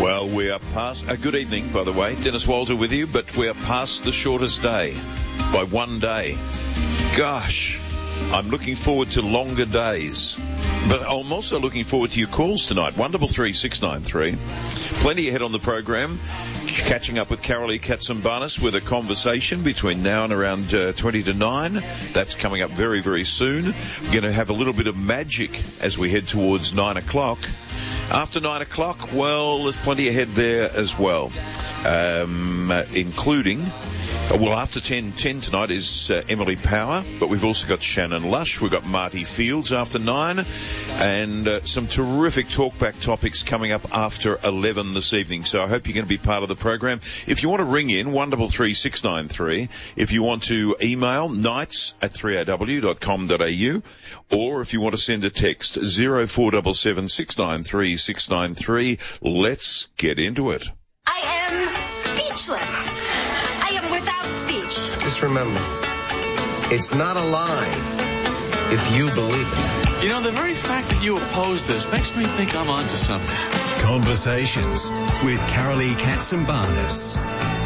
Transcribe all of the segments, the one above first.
Well, we are past... good evening, by the way. Dennis Walter with you, but we are past the shortest day by 1 day. Gosh, I'm looking forward to longer days. But I'm also looking forward to your calls tonight. 133693. Plenty ahead on the program. Catching up with Carolee Katsimbarnis with a conversation between now and around 20 to 9. That's coming up very, very soon. We're going to have a little bit of magic as we head towards 9 o'clock. After 9 o'clock, well, there's plenty ahead there as well, including... Well, after 10 tonight is Emily Power, but we've also got Shannon Lush. We've got Marty Fields after 9, and some terrific talkback topics coming up after 11 this evening. So I hope you're going to be part of the program. If you want to ring in, 133693. If you want to email, nights@3aw.com.au, or if you want to send a text, 0477 693 693. Let's get into it. I am speechless. I am without speech. Just remember, it's not a lie if you believe it. You know, the very fact that you oppose this makes me think I'm onto something. Conversations with Carolee Katsimbarnis.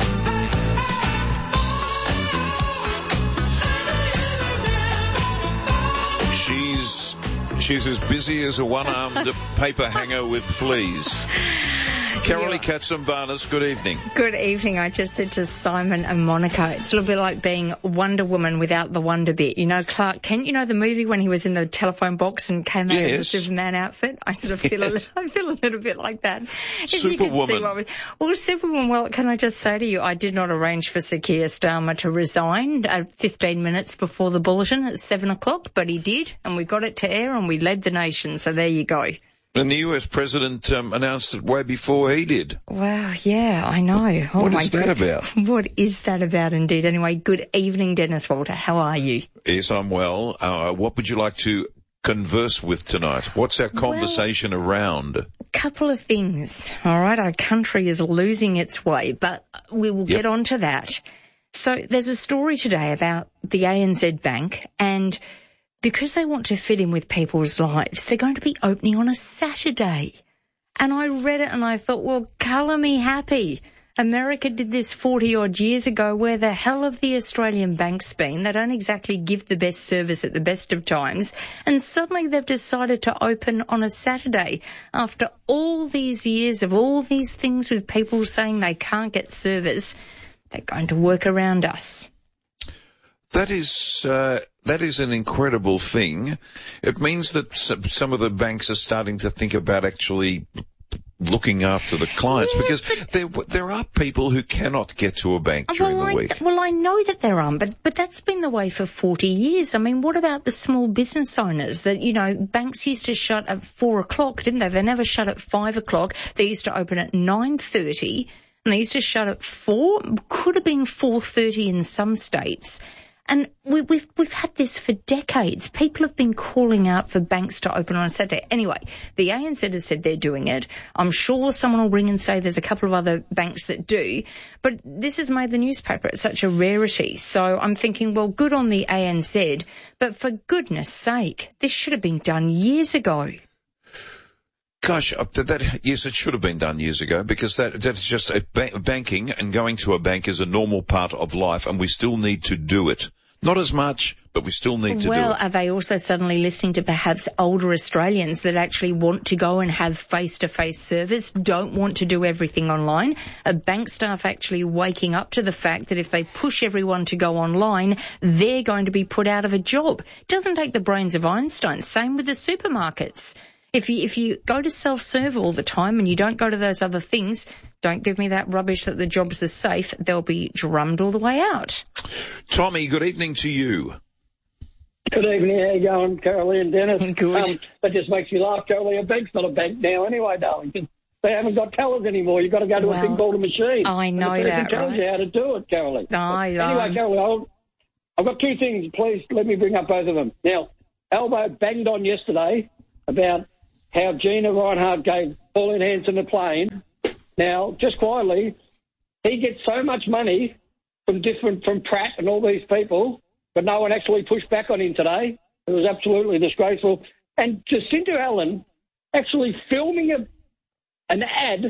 She's as busy as a one-armed paper hanger with fleas. Carolee Katsimbarnis, good evening. Good evening. I just said to Simon and Monica, it's a little bit like being Wonder Woman without the wonder bit. You know, Clark Kent, you know the movie when he was in the telephone box and came out in the Superman outfit? I sort of feel, I feel a little bit like that. Superwoman. Well, Superwoman, well, can I just say to you, I did not arrange for Sir Keir Starmer to resign 15 minutes before the bulletin at 7 o'clock, but he did, and we got it to air and we led the nation, so there you go. And the US president announced it way before he did. Wow, yeah, I know. What is that about? What is that about indeed? Anyway, good evening, Dennis Walter. How are you? Yes, I'm well. What would you like to converse with tonight? What's our conversation around? A couple of things, all right? Our country is losing its way, but we will get on to that. So there's a story today about the ANZ Bank, and because they want to fit in with people's lives, they're going to be opening on a Saturday. And I read it and I thought, well, colour me happy. America did this 40-odd years ago. Where the hell have the Australian banks been? They don't exactly give the best service at the best of times. And suddenly they've decided to open on a Saturday after all these years of all these things with people saying they can't get service. They're going to work around us. That is an incredible thing. It means that some of the banks are starting to think about actually looking after the clients, because there are people who cannot get to a bank during the week. Well, I know that there are, but that's been the way for 40 years. I mean, what about the small business owners that, you know, banks used to shut at 4 o'clock, didn't they? They never shut at 5 o'clock. They used to open at 9:30 and they used to shut at 4, could have been 4:30 in some states. And we've had this for decades. People have been calling out for banks to open on a Saturday. Anyway, the ANZ has said they're doing it. I'm sure someone will ring and say there's a couple of other banks that do. But this has made the newspaper. It's such a rarity. So I'm thinking, well, good on the ANZ. But for goodness sake, this should have been done years ago. Gosh, yes, it should have been done years ago, because that's just banking, and going to a bank is a normal part of life, and we still need to do it. Not as much, but we still need to do it. Well, are they also suddenly listening to perhaps older Australians that actually want to go and have face-to-face service, don't want to do everything online? Are bank staff actually waking up to the fact that if they push everyone to go online, they're going to be put out of a job? It doesn't take the brains of Einstein. Same with the supermarkets. If you go to self-serve all the time and you don't go to those other things, don't give me that rubbish that the jobs are safe. They'll be drummed all the way out. Tommy, good evening to you. Good evening. How you going, Carolee and Dennis? Good. That just makes me laugh, Carolee. A bank's not a bank now anyway, darling. They haven't got tellers anymore. You've got to go to a big border machine. I know and the that, person tells you how to do it, Carolee. Anyway, Carolee, I've got two things. Please let me bring up both of them. Now, Albo banged on yesterday about how Gina Reinhardt gave Pauline Hanson a plane. Now, just quietly, he gets so much money from Pratt and all these people, but no one actually pushed back on him today. It was absolutely disgraceful. And Jacinta Allen actually filming an ad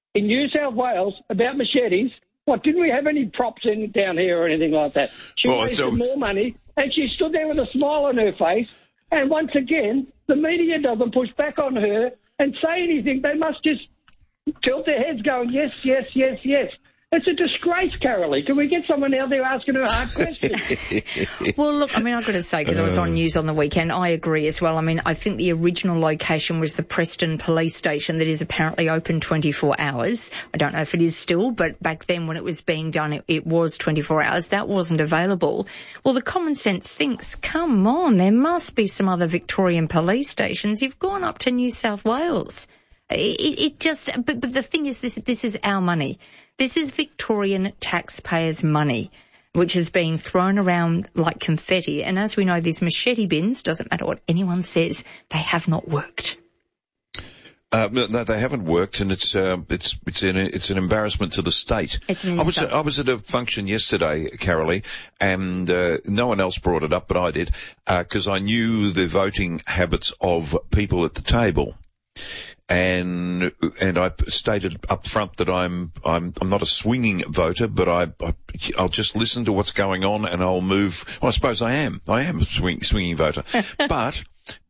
in New South Wales about machetes. What, didn't we have any props in down here or anything like that? She wasted more money, and she stood there with a smile on her face. And once again, the media doesn't push back on her and say anything. They must just tilt their heads going, yes, yes, yes, yes. It's a disgrace, Carolee. Can we get someone out there asking her hard questions? Well, look, I mean, I've got to say, because I was on news on the weekend, I agree as well. I mean, I think the original location was the Preston Police Station that is apparently open 24 hours. I don't know if it is still, but back then when it was being done, it was 24 hours. That wasn't available. Well, the common sense thinks, come on, there must be some other Victorian police stations. You've gone up to New South Wales. But the thing is, this is our money. This is Victorian taxpayers' money, which is being thrown around like confetti. And as we know, these machete bins, doesn't matter what anyone says, they have not worked. No, they haven't worked, and it's an embarrassment to the state. It's an insult. I was at a function yesterday, Carolee, and no one else brought it up, but I did, because I knew the voting habits of people at the table. And I stated up front that I'm not a swinging voter, but I'll just listen to what's going on and I'll move. Well, I suppose I am a swinging voter. but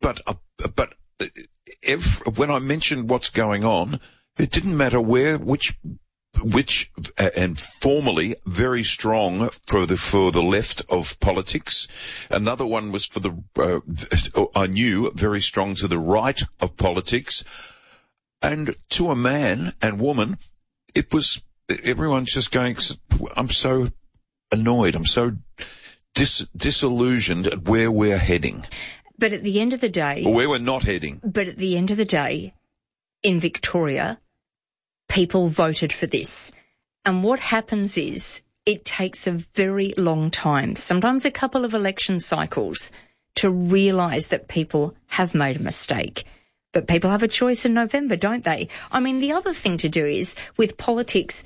when I mentioned what's going on, it didn't matter which, and formally very strong for the left of politics. Another one was for I knew very strong to the right of politics. And to a man and woman, everyone's just going, I'm so annoyed, I'm so disillusioned at where we're heading. But at the end of the day... Or where we're not heading. But at the end of the day, in Victoria, people voted for this. And what happens is it takes a very long time, sometimes a couple of election cycles, to realise that people have made a mistake. But people have a choice in November, don't they? I mean, the other thing to do is, with politics,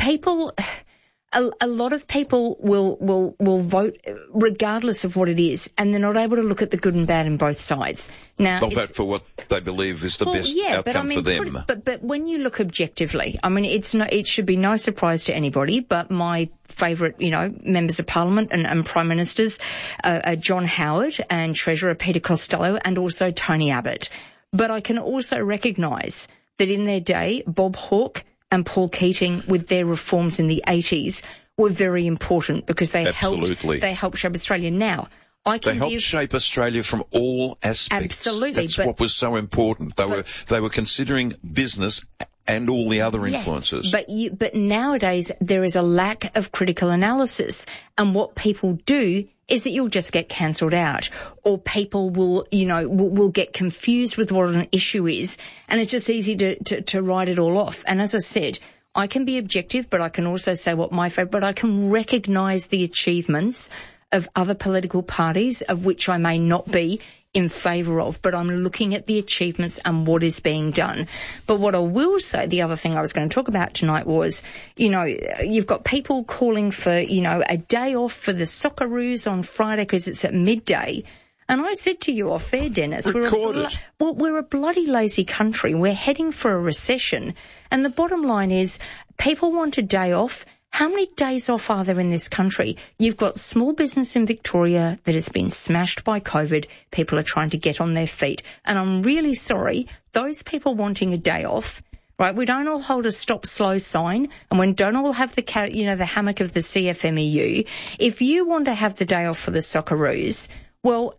a lot of people will vote regardless of what it is, and they're not able to look at the good and bad in both sides. Now, they'll vote for what they believe is the best outcome for them. But when you look objectively, I mean, it should be no surprise to anybody, but my favourite, members of Parliament and Prime Ministers are John Howard and Treasurer Peter Costello and also Tony Abbott. But I can also recognise that in their day, Bob Hawke and Paul Keating, with their reforms in the 80s, were very important because they helped shape Australia. Now, they helped shape Australia from all aspects. Absolutely. That's what was so important. They were considering business and all the other influences. But nowadays there is a lack of critical analysis, and what people do is that you'll just get cancelled out, or people will get confused with what an issue is, and it's just easy to write it all off. And as I said, I can be objective, but I can also say what my favourite, but I can recognise the achievements of other political parties, of which I may not be in favour of, but I'm looking at the achievements and what is being done. But what I will say, the other thing I was going to talk about tonight was, you've got people calling for, a day off for the Socceroos on Friday because it's at midday. And I said to you off air, Dennis, we're a bloody lazy country. We're heading for a recession. And the bottom line is, people want a day off. How many days off are there in this country? You've got small business in Victoria that has been smashed by COVID. People are trying to get on their feet. And I'm really sorry, those people wanting a day off, right? We don't all hold a stop slow sign, and we don't all have the hammock of the CFMEU. If you want to have the day off for the Socceroos, well,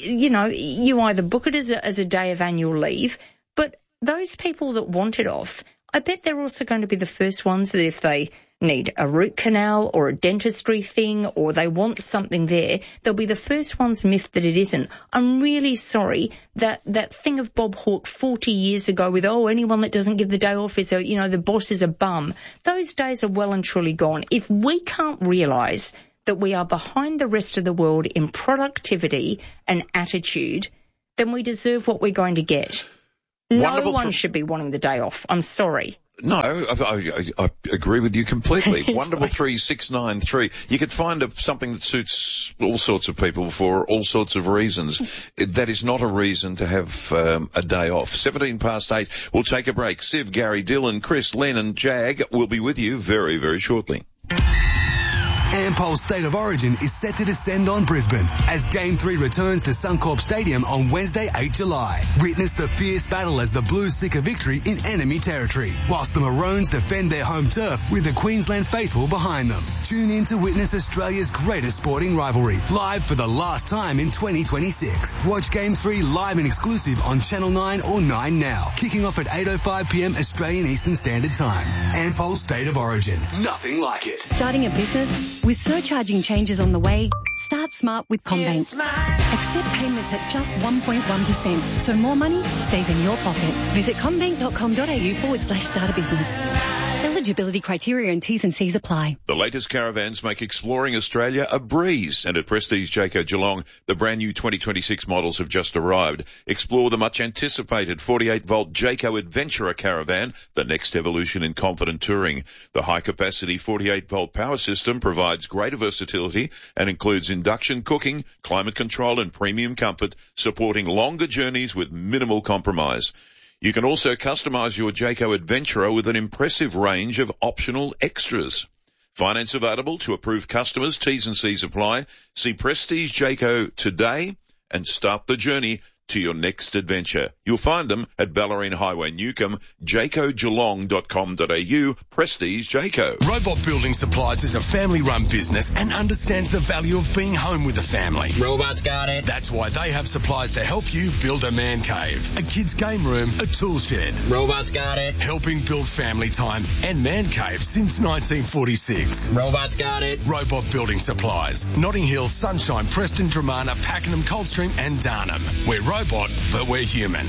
you either book it as a day of annual leave, but those people that want it off, I bet they're also going to be the first ones that if they need a root canal or a dentistry thing or they want something there, they'll be the first ones miffed that it isn't. I'm really sorry that thing of Bob Hawke 40 years ago with, anyone that doesn't give the day off is the boss is a bum. Those days are well and truly gone. If we can't realise that we are behind the rest of the world in productivity and attitude, then we deserve what we're going to get. No one should be wanting the day off. I'm sorry. No, I agree with you completely. 133 You could find something that suits all sorts of people for all sorts of reasons. That is not a reason to have a day off. 8:17. We'll take a break. Siv, Gary, Dylan, Chris, Len and Jag will be with you very, very shortly. Ampol's State of Origin is set to descend on Brisbane as Game 3 returns to Suncorp Stadium on Wednesday, 8 July. Witness the fierce battle as the Blues seek a victory in enemy territory, whilst the Maroons defend their home turf with the Queensland faithful behind them. Tune in to witness Australia's greatest sporting rivalry, live for the last time in 2026. Watch Game 3 live and exclusive on Channel 9 or 9 Now, kicking off at 8:05pm Australian Eastern Standard Time. Ampol's State of Origin. Nothing like it. Starting a business? With surcharging changes on the way, start smart with CommBank. Accept payments at just 1.1%, so more money stays in your pocket. Visit commbank.com.au/start a business. Eligibility criteria and T's and C's apply. The latest caravans make exploring Australia a breeze, and at Prestige Jayco Geelong, the brand new 2026 models have just arrived. Explore the much anticipated 48-volt Jayco Adventurer caravan, the next evolution in confident touring. The high-capacity 48-volt power system provides greater versatility and includes induction cooking, climate control and premium comfort, supporting longer journeys with minimal compromise. You can also customize your Jayco Adventurer with an impressive range of optional extras. Finance available to approved customers. T's and C's apply. See Prestige Jayco today and start the journey to your next adventure. You'll find them at Ballerine Highway, Newcomb, jaycogeelong.com.au, Prestige Jayco. Robot Building Supplies is a family-run business and understands the value of being home with the family. Robots got it. That's why they have supplies to help you build a man cave, a kid's game room, a tool shed. Robots got it. Helping build family time and man caves since 1946. Robots got it. Robot Building Supplies. Notting Hill, Sunshine, Preston, Dramana, Pakenham, Coldstream and Darnham. We're robot, but we're human.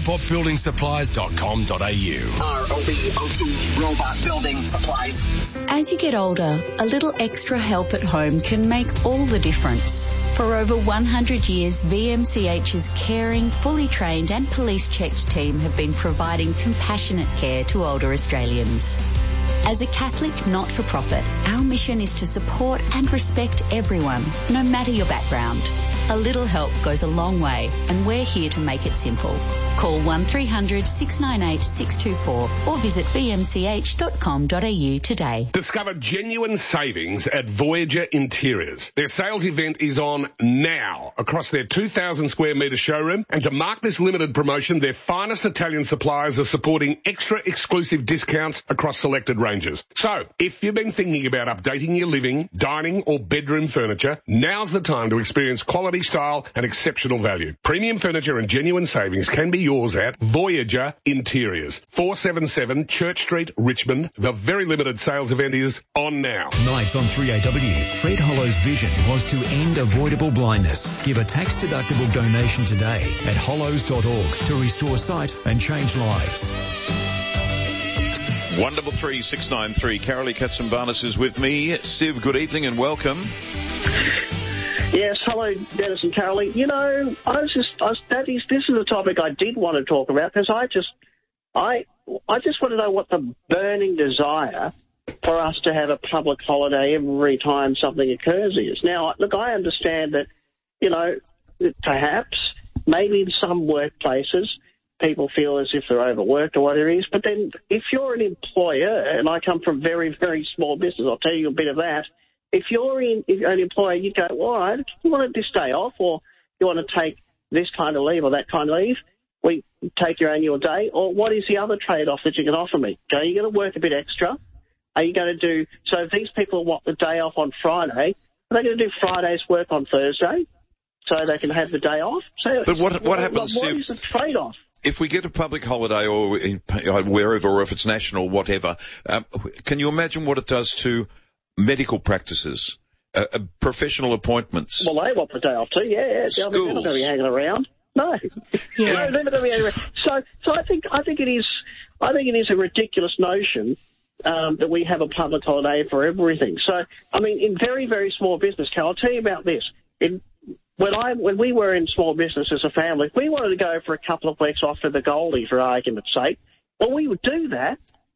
RobotBuildingSupplies.com.au. ROBOT, Robot Building Supplies. As you get older, a little extra help at home can make all the difference. For over 100 years, VMCH's caring, fully trained and police-checked team have been providing compassionate care to older Australians. As a Catholic not-for-profit, our mission is to support and respect everyone, no matter your background. A little help goes a long way, and we're here to make it simple. Call 1300 698 624 or visit bmch.com.au today. Discover genuine savings at Voyager Interiors. Their sales event is on now across their 2,000 square metre showroom, and to mark this limited promotion, their finest Italian suppliers are supporting extra exclusive discounts across selected ranges. So, if you've been thinking about updating your living, dining or bedroom furniture, now's the time to experience quality, style and exceptional value. Premium furniture and genuine savings can be yours at Voyager Interiors, 477 Church Street, Richmond. The very limited sales event is on now. Nights on 3AW. Fred Hollow's vision was to end avoidable blindness. Give a tax-deductible donation today at hollows.org to restore sight and change lives. 133 Carolee Katsimbarnis is with me. Siv, good evening and welcome. Yes, hello, Dennis and Carolee. You know, this is a topic I did want to talk about because I just want to know what the burning desire for us to have a public holiday every time something occurs is. Now, look, I understand that, you know, perhaps maybe in some workplaces people feel as if they're overworked or whatever it is, but then if you're an employer, and I come from very, very small business, I'll tell you a bit of that. If you're an employer, you go, all right, you want this day off or you want to take this kind of leave or that kind of leave, we take your annual day, or what is the other trade-off that you can offer me? Are you going to work a bit extra? Are you going to do, so if these people want the day off on Friday, are they going to do Friday's work on Thursday so they can have the day off? So but what happens what is the trade-off? If we get a public holiday or wherever, or if it's national, whatever, can you imagine what it does to medical practices, professional appointments? Well, they want the day off too, yeah. Schools. They're not going to be hanging around. No. Yeah. No, they're not going to be hanging around. So I think it is a ridiculous notion that we have a public holiday for everything. So, I mean, in very, very small business, Cal, I'll tell you about this. When we were in small business as a family, if we wanted to go for a couple of weeks off for the Goldie, for argument's sake, well, we would do that,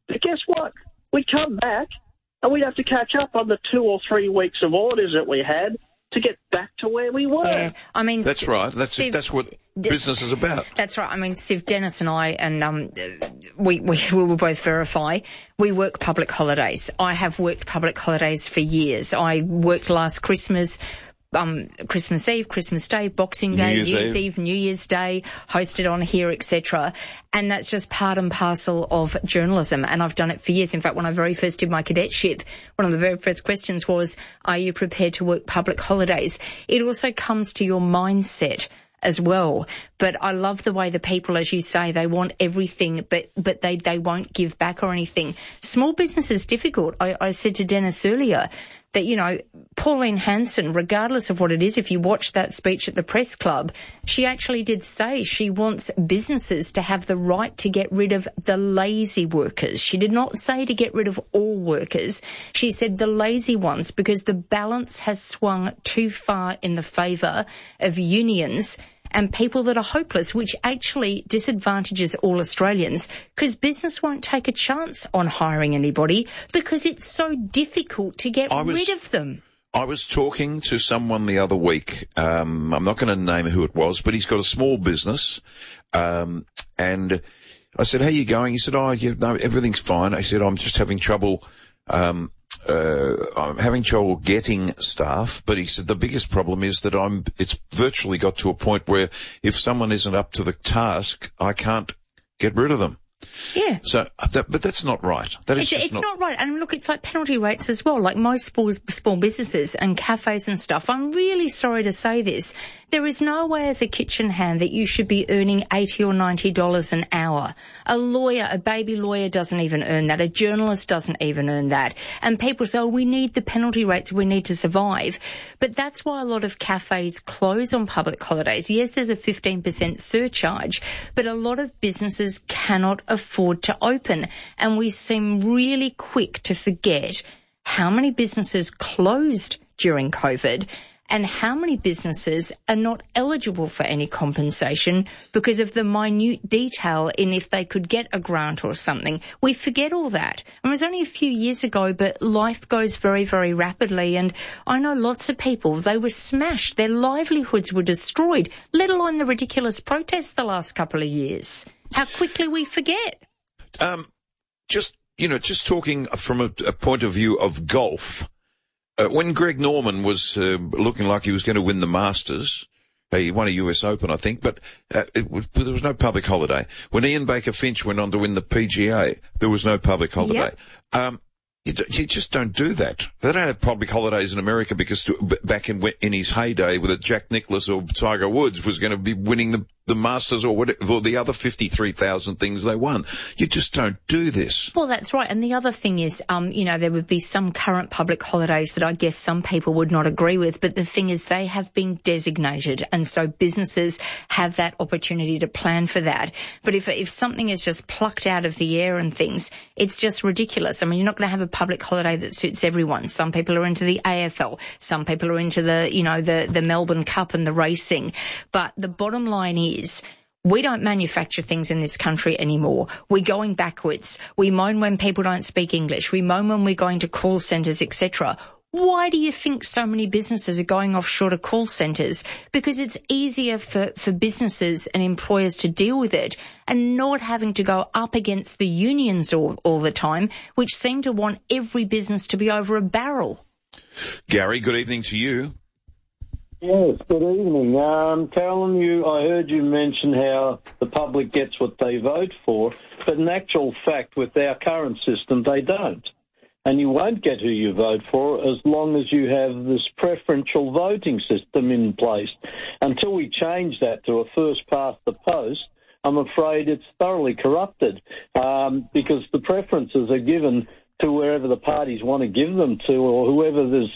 But guess what? We'd come back and we'd have to catch up on the 2 or 3 weeks of orders that we had to get back to where we were. Yeah, I mean... That's right. That's what business is about. That's right. I mean, Steve, Dennis and I, and we will both verify, we work public holidays. I have worked public holidays for years. I worked last Christmas, Christmas Eve, Christmas Day, Boxing Day, New Year's Eve, New Year's Day, hosted on here, etc. And that's just part and parcel of journalism. And I've done it for years. In fact, when I very first did my cadetship, one of the very first questions was, are you prepared to work public holidays? It also comes to your mindset as well. But I love the way the people, as you say, they want everything, but they won't give back or anything. Small business is difficult. I said to Dennis earlier that, you know, Pauline Hanson, regardless of what it is, if you watch that speech at the press club, she actually did say she wants businesses to have the right to get rid of the lazy workers. She did not say to get rid of all workers. She said the lazy ones, because the balance has swung too far in the favour of unions and people that are hopeless, which actually disadvantages all Australians, because business won't take a chance on hiring anybody because it's so difficult to get rid of them. I was talking to someone the other week. I'm not going to name who it was, but he's got a small business. And I said, how are you going? He said, no, everything's fine. I said, I'm just having trouble I'm having trouble getting staff, but he said the biggest problem is that it's virtually got to a point where if someone isn't up to the task, I can't get rid of them. Yeah. So, but that's not right. It's not right. And look, it's like penalty rates as well. Like most small businesses and cafes and stuff. I'm really sorry to say this. There is no way as a kitchen hand that you should be earning $80 or $90 an hour. A lawyer, a baby lawyer doesn't even earn that. A journalist doesn't even earn that. And people say, oh, we need the penalty rates. We need to survive. But that's why a lot of cafes close on public holidays. Yes, there's a 15% surcharge, but a lot of businesses cannot afford to open. And we seem really quick to forget how many businesses closed during COVID and how many businesses are not eligible for any compensation because of the minute detail in if they could get a grant or something. We forget all that. And it was only a few years ago, but life goes very, very rapidly. And I know lots of people, they were smashed. Their livelihoods were destroyed, let alone the ridiculous protests the last couple of years. How quickly we forget. Just talking from a point of view of golf, when Greg Norman was looking like he was going to win the Masters, he won a US Open, I think, but there was no public holiday. When Ian Baker Finch went on to win the PGA, there was no public holiday. Yep. You just don't do that. They don't have public holidays in America because back in his heyday, with Jack Nicklaus or Tiger Woods was going to be winning the Masters or whatever, or the other 53,000 things they won. You just don't do this. Well, that's right. And the other thing is, there would be some current public holidays that I guess some people would not agree with. But the thing is, they have been designated. And so businesses have that opportunity to plan for that. But if something is just plucked out of the air and things, it's just ridiculous. I mean, you're not going to have a public holiday that suits everyone. Some people are into the AFL. Some people are into the Melbourne Cup and the racing. But the bottom line is, we don't manufacture things in this country anymore. We're going backwards. We moan when people don't speak English. We moan when we're going to call centres, etc. Why do you think so many businesses are going offshore to call centres? Because it's easier for businesses and employers to deal with it and not having to go up against the unions all the time, which seem to want every business to be over a barrel. Gary, good evening to you. Yes, good evening. Carolyn, I heard you mention how the public gets what they vote for, but in actual fact, with our current system, they don't. And you won't get who you vote for as long as you have this preferential voting system in place. Until we change that to a first past the post, I'm afraid it's thoroughly corrupted because the preferences are given to wherever the parties want to give them to, or whoever's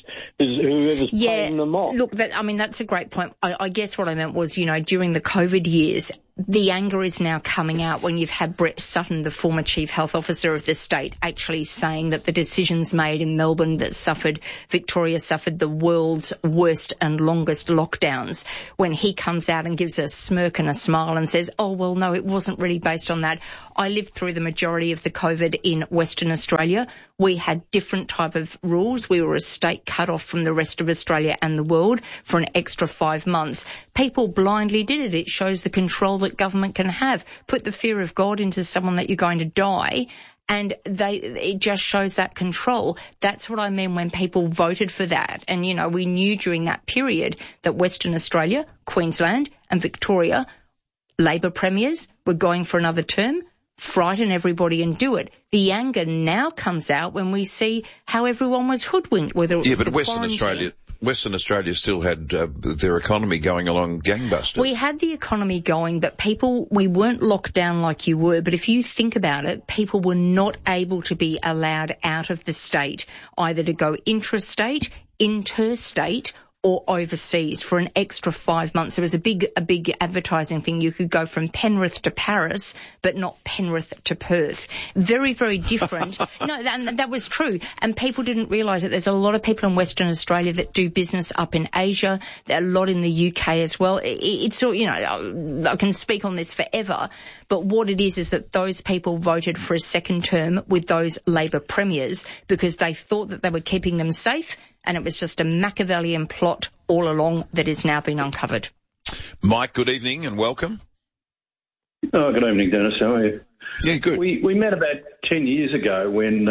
paying them off. Look, that's a great point. I guess what I meant was, during the COVID years, the anger is now coming out when you've had Brett Sutton, the former Chief Health Officer of the state, actually saying that the decisions made in Melbourne that Victoria suffered the world's worst and longest lockdowns, when he comes out and gives a smirk and a smile and says, oh, well, no, it wasn't really based on that. I lived through the majority of the COVID in Western Australia. We had different type of rules. We were a state cut off from the rest of Australia and the world for an extra 5 months. People blindly did it. It shows the control that government can have. Put the fear of God into someone that you're going to die, and it just shows that control. That's what I mean when people voted for that. And, you know, we knew during that period that Western Australia, Queensland and Victoria, Labor premiers were going for another term. Frighten everybody and do it. The anger now comes out when we see how everyone was hoodwinked, whether it was but Western Australia still had their economy going along gangbusters. We had the economy going, but we weren't locked down like you were. But if you think about it, people were not able to be allowed out of the state, either to go intrastate, interstate, or overseas for an extra 5 months. It was a big advertising thing. You could go from Penrith to Paris, but not Penrith to Perth. Very, very different. No, that was true. And people didn't realise that there's a lot of people in Western Australia that do business up in Asia, a lot in the UK as well. It's, you know, I can speak on this forever, but what it is that those people voted for a second term with those Labor premiers because they thought that they were keeping them safe, and it was just a Machiavellian plot all along that has now been uncovered. Mike, good evening and welcome. Oh, good evening, Dennis. How are you? Yeah, good. We met about 10 years ago when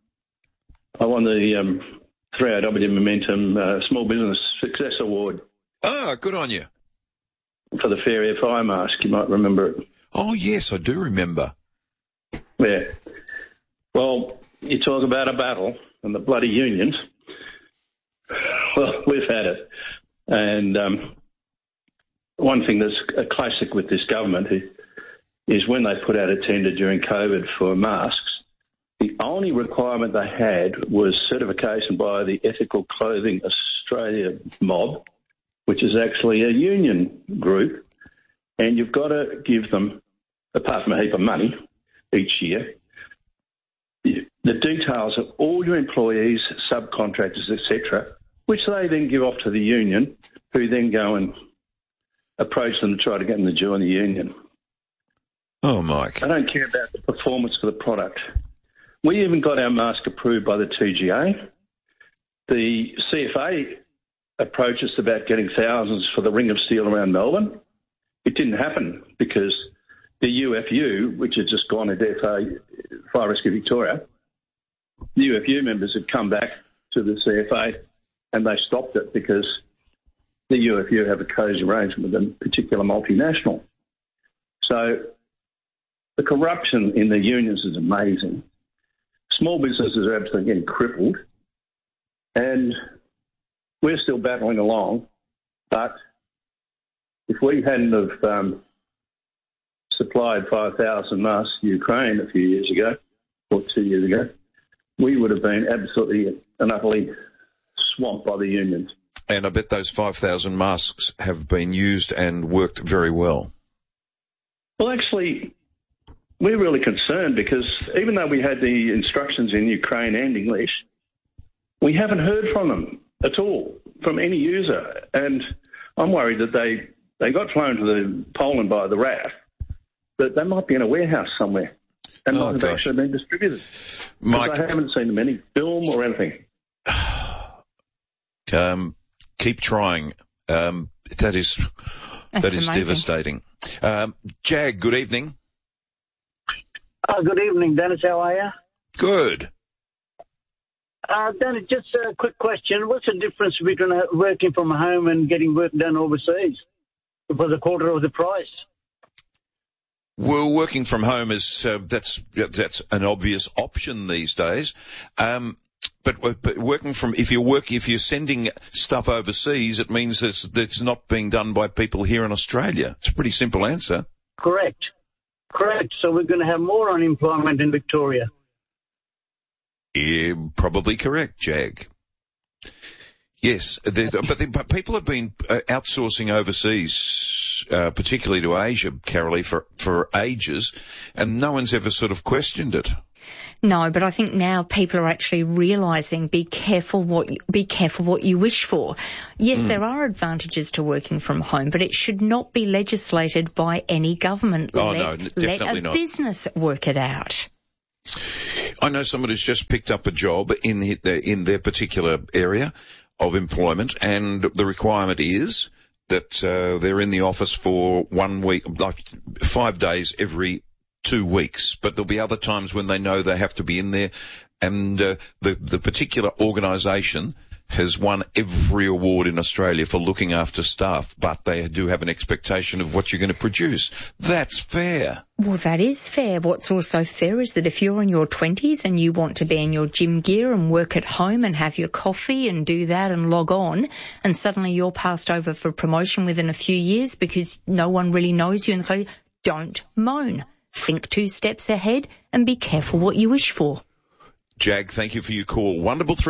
I won the 3AW Momentum Small Business Success Award. Oh, good on you. For the Fair Air Fire Mask, you might remember it. Oh, yes, I do remember. Yeah. Well, you talk about a battle and the bloody unions. Well, we've had it. And one thing that's a classic with this government is when they put out a tender during COVID for masks, the only requirement they had was certification by the Ethical Clothing Australia mob, which is actually a union group, and you've got to give them, apart from a heap of money each year, the details of all your employees, subcontractors, etc., which they then give off to the union, who then go and approach them to try to get them to join the union. Oh, Mike. I don't care about the performance of the product. We even got our mask approved by the TGA. The CFA approached us about getting thousands for the Ring of Steel around Melbourne. It didn't happen because the UFU, which had just gone into Fire Rescue Victoria, the UFU members had come back to the CFA and they stopped it because the UFU have a close arrangement with a particular multinational. So the corruption in the unions is amazing. Small businesses are absolutely getting crippled, and we're still battling along. But if we hadn't have supplied 5,000 masks to Ukraine a few years ago, or 2 years ago, we would have been absolutely and utterly swamped by the unions. And I bet those 5,000 masks have been used and worked very well. Well, actually, we're really concerned because even though we had the instructions in Ukraine and English, we haven't heard from them at all, from any user. And I'm worried that they got flown to Poland by the RAF, but they might be in a warehouse somewhere and not have actually been distributed. Mike, I haven't seen them any film or anything. Keep trying. That is devastating. Jag, good evening. Good evening, Dennis. How are you? Good. Dennis, just a quick question. What's the difference between working from home and getting work done overseas for the quarter of the price? Well, working from home is that's an obvious option these days. But working from if you're sending stuff overseas, it means that's not being done by people here in Australia. It's a pretty simple answer. Correct. So we're going to have more unemployment in Victoria. Yeah, probably correct, Jag. Yes, but people have been outsourcing overseas, particularly to Asia, Carolee, for ages, and no one's ever sort of questioned it. No, but I think now people are actually realising be careful what you wish for. Yes, there are advantages to working from home, but it should not be legislated by any government. Let a business work it out. I know someone who's just picked up a job in their particular area of employment, and the requirement is that they're in the office for 1 week, like 5 days every 2 weeks. But there'll be other times when they know they have to be in there, and the particular organisation has won every award in Australia for looking after staff, but they do have an expectation of what you're going to produce. That's fair. Well, that is fair. What's also fair is that if you're in your 20s and you want to be in your gym gear and work at home and have your coffee and do that and log on, and suddenly you're passed over for promotion within a few years because no one really knows you, and don't moan. Think 2 steps ahead and be careful what you wish for. Jag, thank you for your call.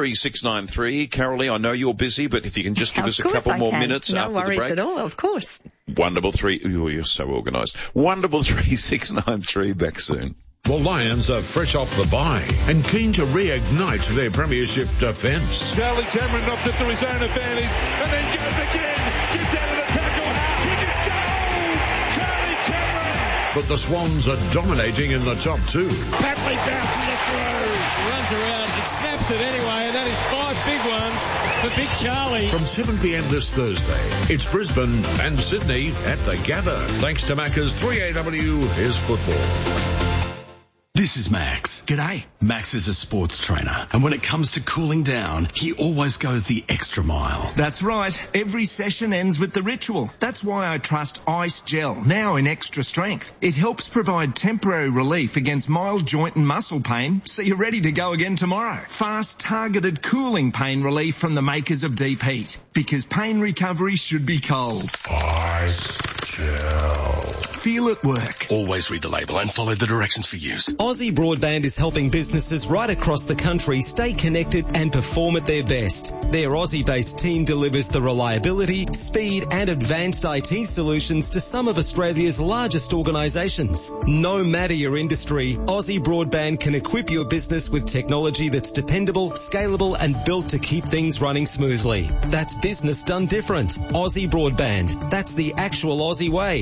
133 Carolee, I know you're busy, but if you can just give us a couple more minutes after the break. No worries at all, of course. 133, you're so organised. 133 693, back soon. The Lions are fresh off the bye and keen to reignite their premiership defence. Charlie Cameron knocks it to his own advantage and then goes again. Gets out of the tackle. Kick it, goal! Charlie Cameron! But the Swans are dominating in the top 2. Papley bounces it through. Runs around and snaps it anyway, and that is 5 big ones for Big Charlie. From 7 p.m. this Thursday, it's Brisbane and Sydney at the Gather. Thanks to Macca's 3AW is football. This is Max. G'day. Max is a sports trainer, and when it comes to cooling down, he always goes the extra mile. That's right. Every session ends with the ritual. That's why I trust Ice Gel, now in extra strength. It helps provide temporary relief against mild joint and muscle pain, so you're ready to go again tomorrow. Fast, targeted cooling pain relief from the makers of Deep Heat, because pain recovery should be cold. Ice Gel. Feel it work. Always read the label and follow the directions for use. Aussie Broadband is helping businesses right across the country stay connected and perform at their best. Their Aussie-based team delivers the reliability, speed and advanced IT solutions to some of Australia's largest organisations. No matter your industry, Aussie Broadband can equip your business with technology that's dependable, scalable and built to keep things running smoothly. That's business done different. Aussie Broadband. That's the actual Aussie way.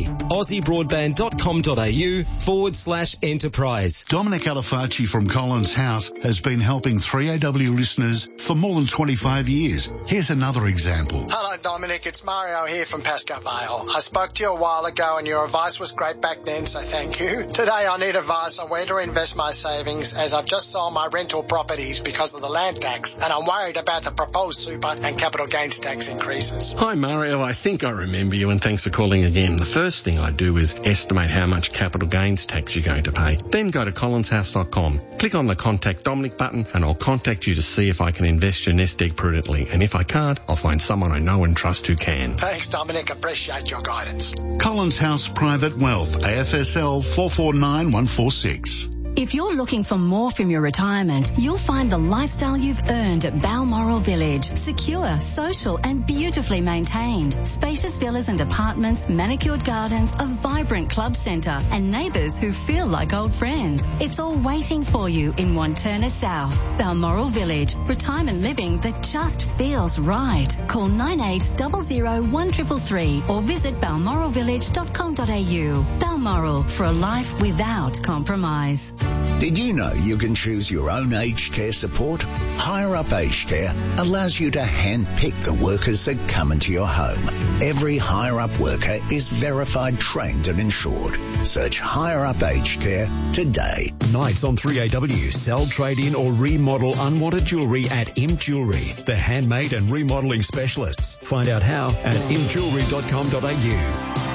AussieBroadband.com.au/enterprise. Dominic Alifacci from Collins House has been helping 3AW listeners for more than 25 years. Here's another example. Hello, Dominic. It's Mario here from Pascoe Vale. I spoke to you a while ago and your advice was great back then, so thank you. Today I need advice on where to invest my savings, as I've just sold my rental properties because of the land tax, and I'm worried about the proposed super and capital gains tax increases. Hi, Mario. I think I remember you, and thanks for calling again. The first thing I do is estimate how much capital gains tax you're going to pay. Then go to collinshouse.com. Click on the Contact Dominic button and I'll contact you to see if I can invest your nest egg prudently. And if I can't, I'll find someone I know and trust who can. Thanks, Dominic. Appreciate your guidance. Collins House Private Wealth, AFSL 449146. If you're looking for more from your retirement, you'll find the lifestyle you've earned at Balmoral Village. Secure, social and beautifully maintained. Spacious villas and apartments, manicured gardens, a vibrant club centre and neighbours who feel like old friends. It's all waiting for you in Wantirna South. Balmoral Village. Retirement living that just feels right. Call 98001333 or visit balmoralvillage.com.au. Balmoral, for a life without compromise. Did you know you can choose your own aged care support? Higher Up Aged Care allows you to handpick the workers that come into your home. Every Higher Up worker is verified, trained and insured. Search Higher Up Aged Care today. Nights on 3AW. Sell, trade in or remodel unwanted jewellery at Im Jewellery. The handmade and remodelling specialists. Find out how at imjewellery.com.au.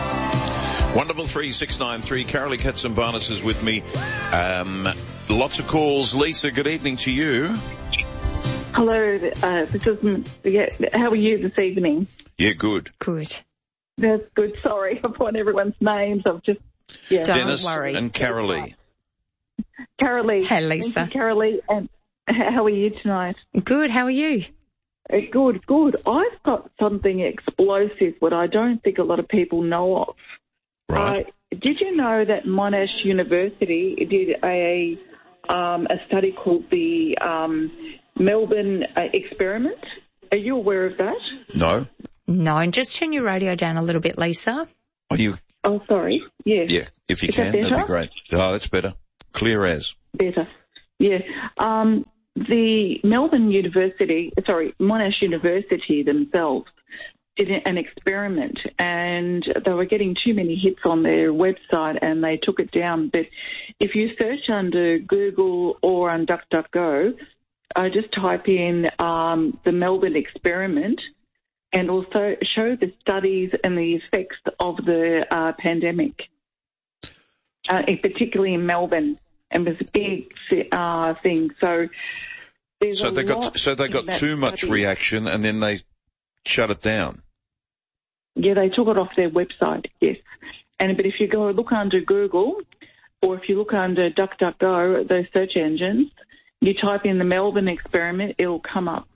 133 Carolee Katsimbarnis is with me. Lots of calls. Lisa, good evening to you. Hello, how are you this evening? Yeah, good. Good. That's good. Sorry, I've got everyone's names. Dennis Don't worry. and Carolee. Carolee. Hey, Lisa. Thank you, Carolee. And how are you tonight? Good. How are you? Good. I've got something explosive what I don't think a lot of people know of. Right. Did you know that Monash University did a study called the Melbourne experiment? Are you aware of that? No. No, and just turn your radio down a little bit, Lisa. Are you? Oh, sorry. Yes. Yeah, if you Is can, that that'd be better? great. Oh, that's better. Clear as. Better. Yeah. The Monash University themselves did an experiment, and they were getting too many hits on their website, and they took it down. But if you search under Google or on DuckDuckGo, just type in the Melbourne experiment, and also show the studies and the effects of the pandemic, particularly in Melbourne. And it was a big thing. So they got too much reaction, and then they shut it down. Yeah, they took it off their website. Yes, but if you go look under Google, or if you look under DuckDuckGo, those search engines, you type in the Melbourne experiment, it'll come up.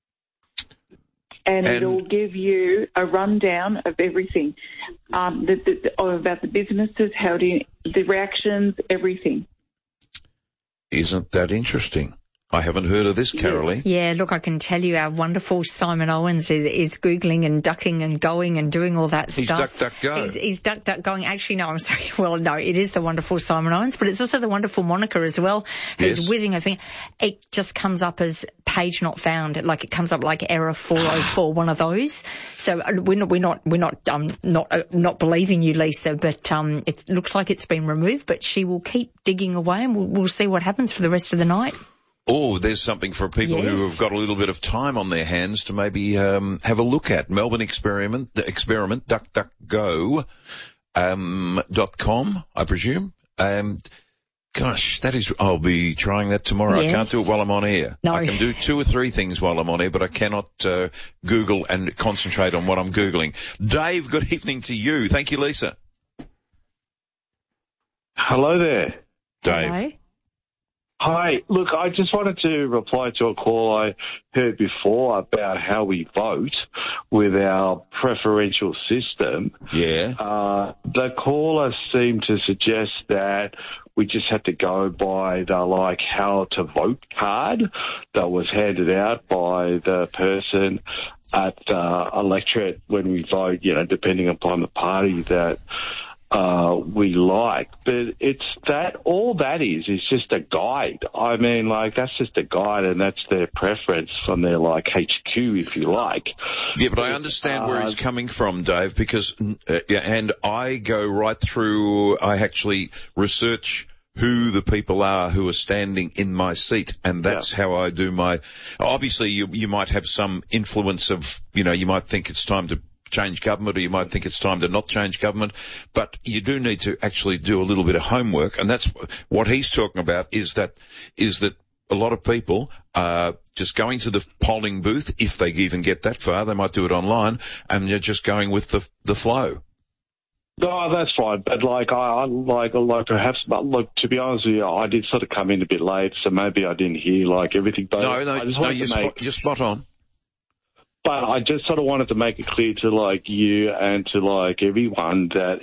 And it'll give you a rundown of everything, about the businesses, the reactions, everything. Isn't that interesting? I haven't heard of this, Carolee. Yeah, look, I can tell you our wonderful Simon Owens is Googling and ducking and going and doing all that stuff. He's DuckDuckGo. He's DuckDuckGoing. Actually, no, I'm sorry. Well, no, it is the wonderful Simon Owens, but it's also the wonderful Monica as well, who's whizzing her finger. It just comes up as page not found. Like it comes up like error 404, one of those. So we're not believing you, Lisa, but it looks like it's been removed, but she will keep digging away, and we'll see what happens for the rest of the night. Oh, there's something for people who have got a little bit of time on their hands to maybe have a look at. Melbourne experiment, DuckDuckGo .com, I presume. Gosh, I'll be trying that tomorrow. Yes. I can't do it while I'm on air. No. I can do 2 or 3 things while I'm on air, but I cannot Google and concentrate on what I'm Googling. Dave, good evening to you. Thank you, Lisa. Hello there. Dave. Hello. Hi. Look, I just wanted to reply to a call I heard before about how we vote with our preferential system. Yeah. The caller seemed to suggest that we just had to go by the how to vote card that was handed out by the person at the electorate when we vote, depending upon the party that we like. But all that is just a guide. I mean, that's just a guide, and that's their preference from their HQ, if you like. Yeah, but I understand where he's coming from, Dave, because and I go right through, I actually research who the people are who are standing in my seat, and that's how I do obviously you might have some influence of, you might think it's time to change government, or you might think it's time to not change government, but you do need to actually do a little bit of homework, and that's what he's talking about, is that a lot of people are just going to the polling booth, if they even get that far. They might do it online, and they're just going with the flow. No, that's fine. But perhaps, look, to be honest with you, I did sort of come in a bit late, so maybe I didn't hear everything. But No, you're spot on. But I just sort of wanted to make it clear to you and to everyone that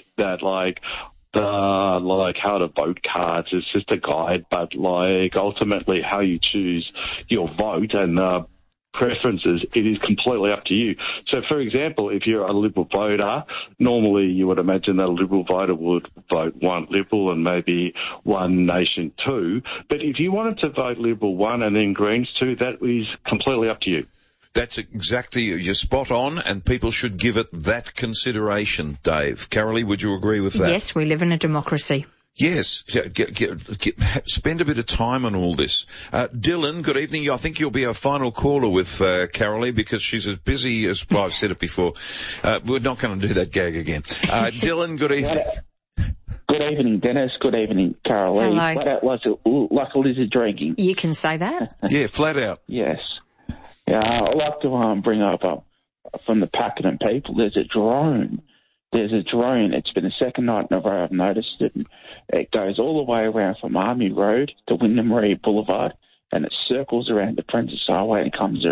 how to vote cards is just a guide, but ultimately how you choose your vote and preferences, it is completely up to you. So, for example, if you're a Liberal voter, normally you would imagine that a Liberal voter would vote one Liberal and maybe One Nation 2. But if you wanted to vote Liberal 1 and then Greens 2, that is completely up to you. That's exactly, you're spot on, and people should give it that consideration, Dave. Carolee, would you agree with that? Yes, we live in a democracy. Yes, spend a bit of time on all this. Dylan, good evening. I think you'll be our final caller with Carolee, because she's as busy as, I've said it before. We're not going to do that gag again. Dylan, good evening. Good evening, Dennis. Good evening, Carolee. Hello. Flat out like a lizard drinking. You can say that. Yeah, flat out. Yes. Yeah, I'd like to bring up from the Pakenham people, there's a drone. It's been the second night in a row I've noticed it. It goes all the way around from Army Road to Wyndham Reed Boulevard, and it circles around the Princess Highway and comes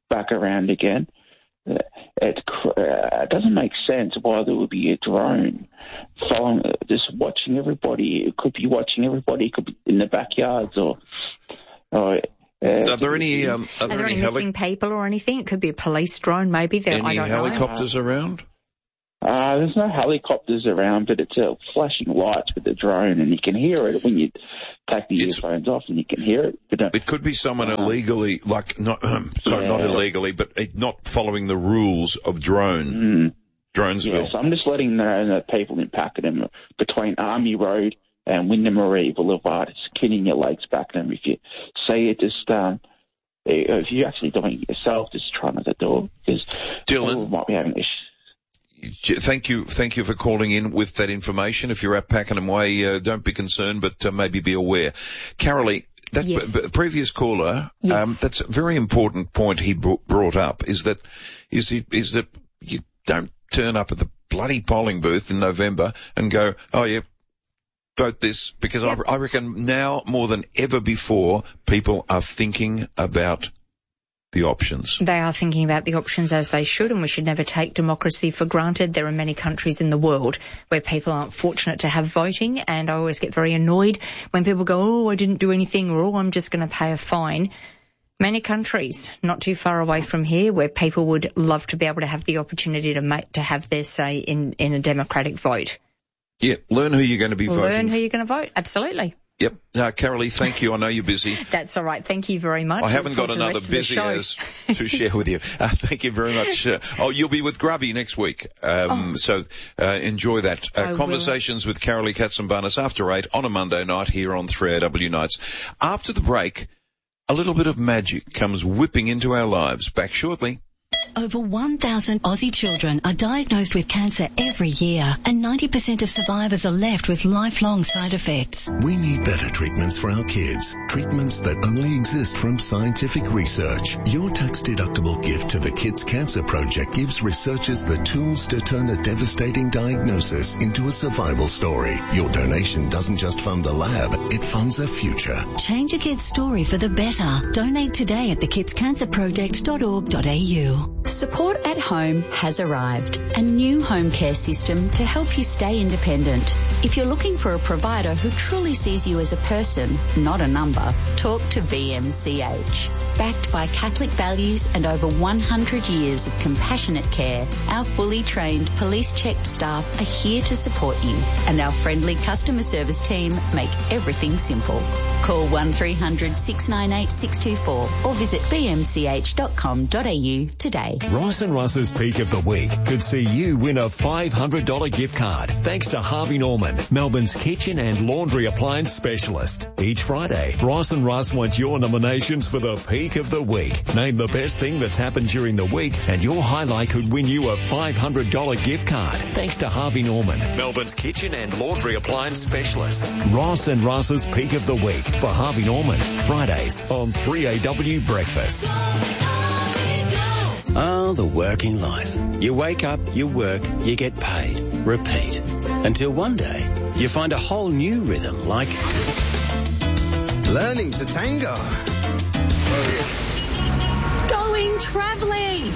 back around again. It doesn't make sense why there would be a drone following, just watching everybody. It could be watching everybody. It could be in the backyards or are there any missing people or anything? It could be a police drone, maybe. Any helicopters around? There's no helicopters around, but it's flashing lights with the drone, and you can hear it when you take the earphones off, and you can hear it. But, it could be someone illegally, not illegally, but not following the rules of Dronesville. Yeah, so I'm just letting the people in Pakenham between Army Road and Windermere Boulevard. It's getting your legs back to them. If you see it, just if you're actually doing it yourself, just try not to do it, because Dylan might be having issues. Thank you for calling in with that information. If you're at Pakenham Way, don't be concerned, but maybe be aware. Carolee, that previous caller, that's a very important point he brought up, is that you don't turn up at the bloody polling booth in November and go, oh yeah, vote this, because I reckon now more than ever before, people are thinking about the options. They are thinking about the options, as they should, and we should never take democracy for granted. There are many countries in the world where people aren't fortunate to have voting, and I always get very annoyed when people go, oh, I didn't do anything, or oh, I'm just going to pay a fine. Many countries not too far away from here where people would love to be able to have the opportunity to have their say in a democratic vote. Yeah, learn who you're going to be voting. Learn who you're going to vote, absolutely. Yep. Carolee, thank you. I know you're busy. That's all right. Thank you very much. I haven't got another busy as to share with you. Thank you very much. You'll be with Grubby next week. So enjoy that. Conversations with Carolee Katsimbarnis after 8 on a Monday night here on 3AW Nights. After the break, a little bit of magic comes whipping into our lives. Back shortly. Over 1,000 Aussie children are diagnosed with cancer every year, and 90% of survivors are left with lifelong side effects. We need better treatments for our kids. Treatments that only exist from scientific research. Your tax-deductible gift to the Kids Cancer Project gives researchers the tools to turn a devastating diagnosis into a survival story. Your donation doesn't just fund a lab, it funds a future. Change a kid's story for the better. Donate today at thekidscancerproject.org.au. Support at Home has arrived, a new home care system to help you stay independent. If you're looking for a provider who truly sees you as a person, not a number, talk to VMCH. Backed by Catholic values and over 100 years of compassionate care, our fully trained police-checked staff are here to support you, and our friendly customer service team make everything simple. Call 1300 698 624 or visit bmch.com.au today. Ross and Russ's Peak of the Week could see you win a $500 gift card thanks to Harvey Norman, Melbourne's kitchen and laundry appliance specialist. Each Friday, Ross and Russ want your nominations for the Peak of the Week. Name the best thing that's happened during the week and your highlight could win you a $500 gift card thanks to Harvey Norman, Melbourne's kitchen and laundry appliance specialist. Ross and Russ's Peak of the Week for Harvey Norman, Fridays on 3AW Breakfast. Oh, the working life. You wake up, you work, you get paid. Repeat. Until one day, you find a whole new rhythm like learning to tango. Going travelling.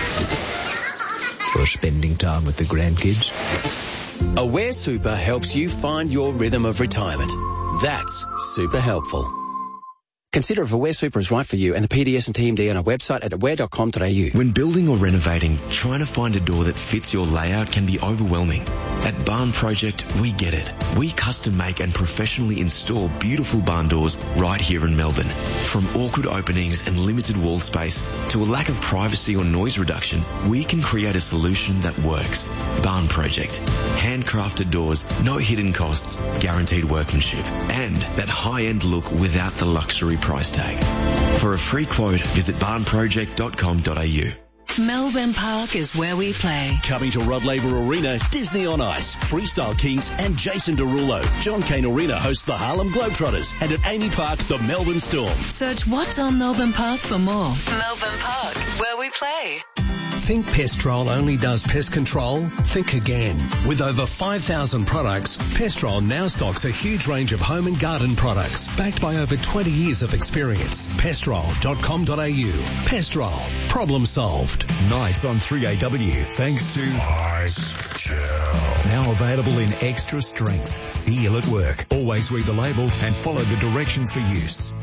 Or spending time with the grandkids. Aware Super helps you find your rhythm of retirement. That's super helpful. Consider if Aware Super is right for you and the PDS and TMD on our website at aware.com.au. When building or renovating, trying to find a door that fits your layout can be overwhelming. At Barn Project, we get it. We custom make and professionally install beautiful barn doors right here in Melbourne. From awkward openings and limited wall space to a lack of privacy or noise reduction, we can create a solution that works. Barn Project. Handcrafted doors, no hidden costs, guaranteed workmanship, and that high-end look without the luxury price tag. For a free quote, visit barnproject.com.au. Melbourne Park is where we play. Coming to Rod Laver Arena, Disney on Ice, Freestyle Kings and Jason Derulo. John Cain Arena hosts the Harlem Globetrotters, and at Amy Park, the Melbourne Storm. Search What's on Melbourne Park for more. Melbourne Park, where we play. Think Pestrol only does pest control? Think again. With over 5,000 products, Pestrol now stocks a huge range of home and garden products, backed by over 20 years of experience. Pestrol.com.au. Pestrol. Problem solved. Nights on 3AW, thanks to Ice Gel. Now available in extra strength. Feel at work. Always read the label and follow the directions for use.